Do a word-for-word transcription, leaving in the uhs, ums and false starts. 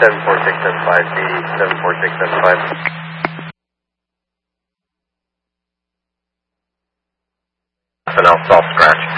seven four six seven five, D seven four six seven five. F N L soft scratch.